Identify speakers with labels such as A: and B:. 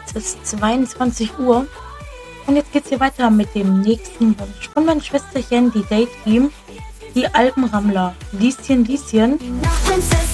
A: Es ist 22 Uhr. Und jetzt geht's hier weiter mit dem nächsten Wunsch von meinem Schwesterchen, die Date Team, die Alpenrammler. Lieschen, Lieschen.